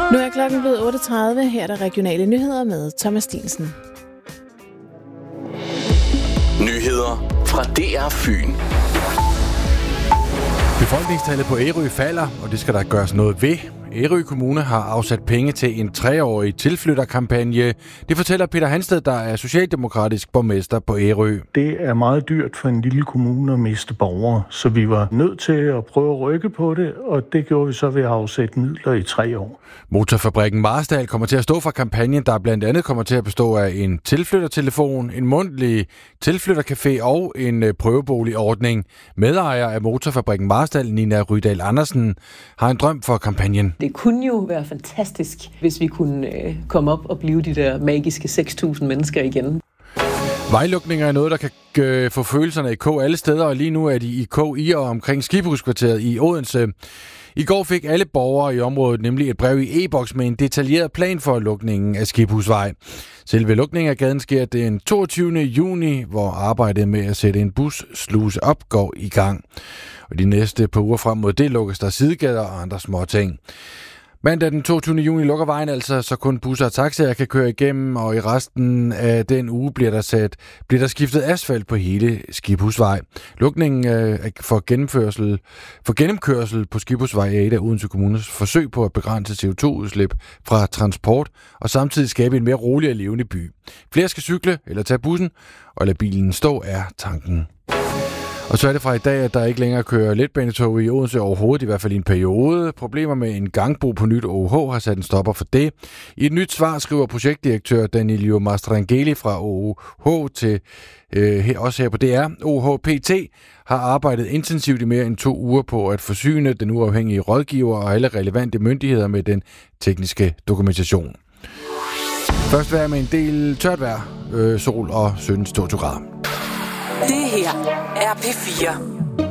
Nu er klokken blevet 8.30. Her er der regionale nyheder med Thomas Stinsen. Nyheder fra DR Fyn. Befolkningstallet på Ærø falder, og det skal der gøres noget ved. Ærø Kommune har afsat penge til en 3-årig tilflytterkampagne. Det fortæller Peter Hansted, der er socialdemokratisk borgmester på Ærø. Det er meget dyrt for en lille kommune at miste borgere, så vi var nødt til at prøve at rykke på det, og det gjorde vi så ved at afsætte midler i 3 år. Motorfabrikken Marstal kommer til at stå for kampagnen, der blandt andet kommer til at bestå af en tilflyttertelefon, en mundtlig tilflyttercafé og en prøveboligordning. Medejer af Motorfabrikken Marstal, Nina Rydal Andersen, har en drøm for kampagnen. Det kunne jo være fantastisk, hvis vi kunne komme op og blive de der magiske 6.000 mennesker igen. Vejlukninger er noget, der kan få følelserne i kog alle steder, og lige nu er de i kog i og omkring Skibhuskvarteret i Odense. I går fik alle borgere i området nemlig et brev i e-boks med en detaljeret plan for lukningen af Skibhusvej. Selve lukningen af gaden sker den 22. juni, hvor arbejdet med at sætte en bussluse op går i gang. Og de næste par uger frem mod det lukkes der sidegader og andre småting. Mandag den 22. juni lukker vejen altså, så kun busser og taxaer kan køre igennem, og i resten af den uge bliver der skiftet asfalt på hele Skibhusvej. Lukningen for gennemkørsel på Skibhusvej er et af Odense Kommunes forsøg på at begrænse CO2-udslip fra transport og samtidig skabe en mere rolig og levende by. Flere skal cykle eller tage bussen, og lade bilen stå er tanken. Og så er det fra i dag, at der ikke længere kører letbanetog i Odense overhovedet, i hvert fald i en periode. Problemer med en gangbro på nyt OUH har sat en stopper for det. I et nyt svar skriver projektdirektør Danilo Mastrangeli fra OUH til også her på DR. OUH PT har arbejdet intensivt i mere end 2 uger på at forsyne den uafhængige rådgiver og alle relevante myndigheder med den tekniske dokumentation. Først vejr med en del tørt vejr, sol og 17-22 grader. Det her er P4.